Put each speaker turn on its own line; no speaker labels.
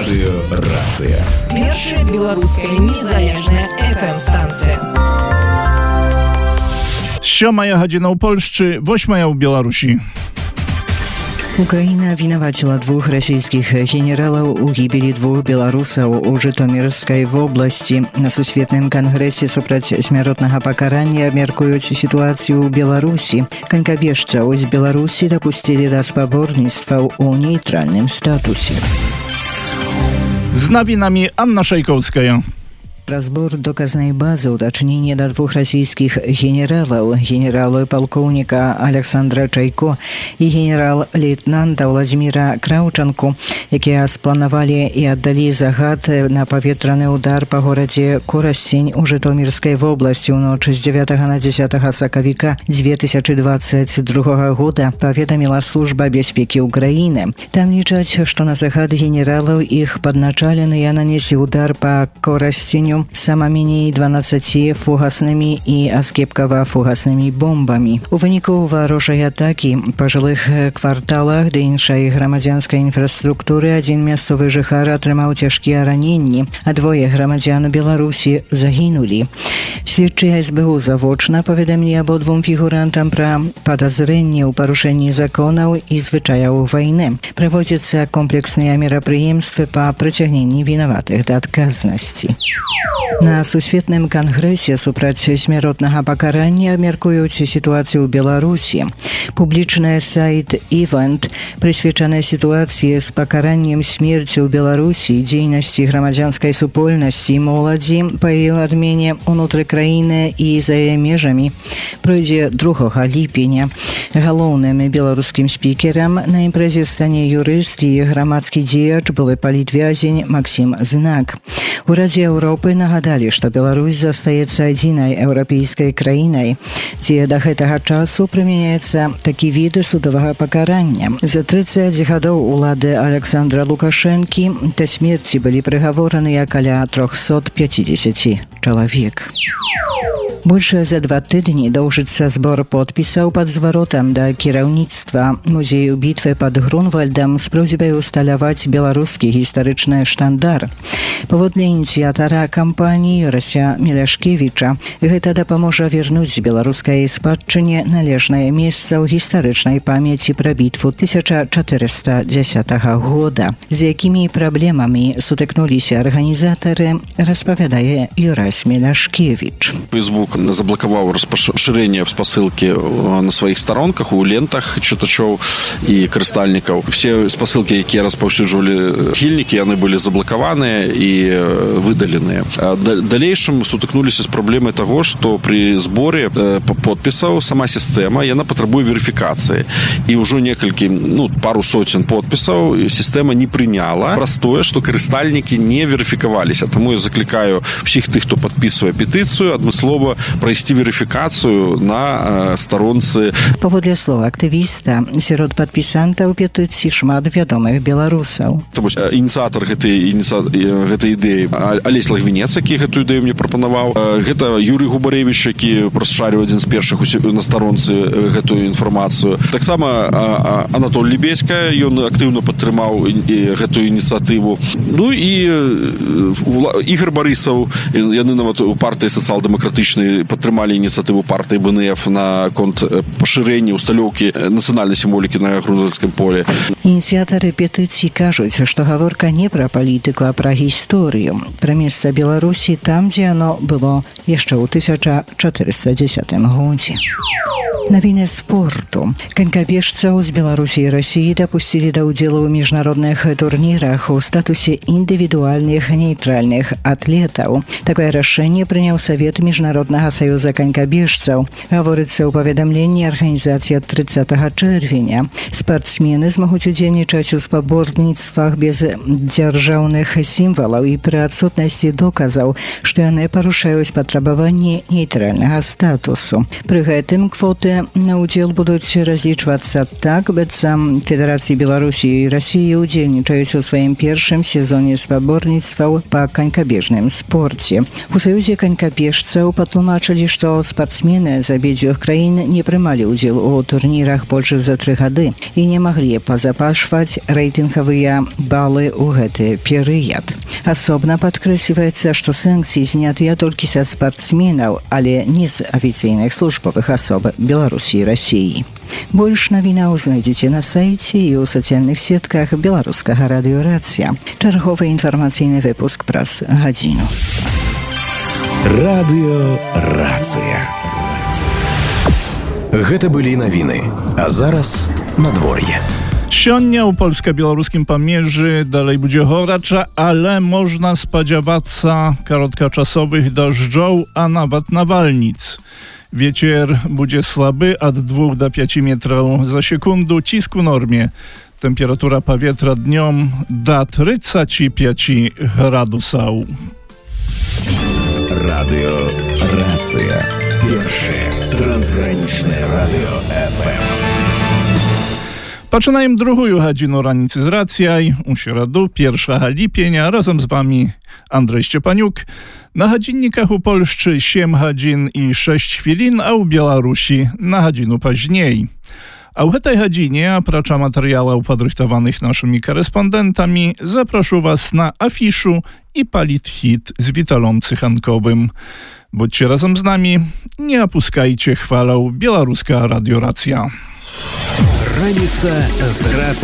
Радыё «Рацыя».
Першая беларуская незалежная FM-станція.
7 godzina u Polszczy, 8 u Białorusi.
Украина виноватила двух российских генералов у гибели двух белорусов у Житомирской области. На Сусветным конгрессе супраць смяротнага пакарання меркуюць ситуацию у Беларуси. Конькобежцаў из Беларуси допустили до спаборніцтваў у нейтральным статусе.
Z nowinami Anna Szejkowska.
Разбор доказной базы уточнения до двух российских генералов, генерала-полковника Александра Чайко и генерал-лейтенанта Владимира Краученко, которые спланировали и отдали загад на поветренный удар по городе Коростень у Житомирской области в ночь с 9 на 10 сакавіка 2022 года, поведомила служба безпеки Украины. Там лічаць, что на загад генералов их подначаленные нанесли удар по Коростеню самыми 12 фугасными и аскепкова-фугасными бомбами. У выніку ворожай атаки по жилых кварталах да іншай грамадзянскай інфраструктуры один мясцовы жыхар атрымаў цяжкія раненні, а двое грамадзян Беларусі загінулі. Следчыя СБУ завочна паведамілі абодвум фігурантам пра падазрэнне ў парушэнні законаў і звычаяў вайны. Праводзяцца комплексныя мерапрыемствы па прыцягненні вінаватых да адказнасці. На Сусветным конгрессе супраць смяротнага пакарання меркуюць ситуацию ў Беларусі. Публічны сайт Event, прысвечаны ситуации с пакараннем смерти ў Беларусі, дзейнасці грамадзянскай супольнасці і моладзі па яе адмене ўнутры краіны і за яе межамі, пройдзе 2 ліпеня. Галоўным беларускім спікерам на імпрэзе стане юрыст і грамадскі дзеяч, былы палітвязень Максим Знак. У Раде Европы нагадали, что Беларусь застаецца адзінай еўрапейскай краінай, дзе да гэтага часу прымяняецца такі від судовага пакарання. За 30 гадоў улады Александра Лукашэнкі да смерці былі прыгавораныя каля 350 чалавек. Больше за 2 тыдні доўжыцца збор подпісаў пад зваротам да кіраўніцтва музею бітвы пад Грунвальдам з просьбай усталяваць беларускі гістарычны штандар. Паводле ініцыятара кампаніі Юрася Міляшкевіча, гэта дапаможа вернуць беларускай спадчыне належнае месца ў гістарычнай памяці пра бітву 1410 года. З якімі праблемамі сутыкнуліся арганізатары, распавядае Юрась Міляшкевіч.
Facebook заблокаваў распашырэнне спасылкі на сваіх старонках, у лентах чытачоў і карыстальнікаў. Все спасылкі, якія распаўсюджвалі хільнікі, яны былі заблокаваныя і выдаленыя. Далейшым сутыкнуліся з праблемай таго, што пры зборе подпісаў сама сістэма, яна патрабуе верыфікацыі. І ўжо пару соцен подпісаў сістэма не прыняла праз тое, што карыстальнікі не верыфікаваліся. Таму я заклікаю ўсіх тых, хто падпісвае петыцыю, адмыслова пройсці верыфікацыю на старонцы.
Паводле слова актывіста, сярод падпісантаў петыцыі шмат вядомых беларусаў.
Ініцыятар гэтай ідэі Алесь Лагвінец, які гэтую ідэю мне прапанаваў. Гэта Юрый Губарэвіч, які прасшарыў адзін з першых на старонцы гэтую інфармацыю. Таксама Анатоль Лебедька, ён актыўна падтрымаў гэтую ініцыятыву. Ну і Ігор Барысаў, яны нават у партыі сацыял-дэмакратычнай падтрымалі ініцыятыву партыі БНФ на конт пашырэння усталёўкі нацыянальнай сімволікі на Грунвальдскім полі.
Ініцыятары петыцыі кажуць, што гаворка не пра палітыку, а пра гісторыю, пра месца Беларусі там, дзе оно было яшчэ ў 1410 годзе. Навіны спорту. Конькобежцаў з Беларусі і Расіі дапусцілі да ўдзелу ў міжнародных турнірах у статусе індывідуальных нейтральных атлетаў. Такое рашэнне прыняў Савет Міжнароднага саюза конькобежцаў. Гаворыцца ў паведамленні арганізацыі ад 30 чэрвеня. Спартсмены змогуць удзельнічаць у спаборніцтвах без дзяржаўных сімвалаў і пры адсутнасці доказаў, што яны парушаюць патрабаванні нейтральнага статусу. Пры гэтым квоты але на удзел будуць разлічвацца так, быццам Федэрацыі Беларусі і Расіі удзельнічаюць у сваім першым сезоне спаборніцтваў па канькабежным спорце. У Саюзе канькабежцаў патлумачылі, што спартсмены з абедзвюх краін не прымалі ўдзел у турнірах больш за 3 гады і не маглі пазапашваць рэйтынгавыя балы ў гэты перыяд. Асобна падкрэсліваецца, што санкцыі знятыя толькі са спартсменаў, але не з афіцыйных службовых асоб Беларусі і Расіі. Больш навінаў знайдзеце на сайце і ў сацыяльных сетках беларускага радыёрацыя. Чарговы інфармацыйны выпуск праз гадзіну.
Радыёрацыя. Гэта былі навіны, а зараз надвор'е.
Сёння ў польска-беларускім памежжы далей будзе горача, ale można спадзявацца кароткачасовых дажджоў, a nawet nawalnic. Wiecier będzie słaby od 2 do 5 metrów za sekundę, cisk w normie. Temperatura powietrza dniom do 35 gradusów.
Радыёрацыя. Першае трансгранічнае радыё FM.
Пачынаем другую гадзіну раніцы з рацыяй. У сераду 1 ліпеня разам з вами Андрей Szczepaniuk. На гадзінніках у Польшчы 7 гадзін і 6 хвілін, а ў Беларусі на гадзіну пазней. А ў гэтай гадзіне, апрача матэрыялаў падрыхтаваных нашымі корэспандэнтамі, запрошу вас на афішу і палітхіт з Віталом Cychankowym. Bądźcie razem z nami, nie opuszczajcie chwalą Białoruska Radioracja.
Раніца з рацыяй.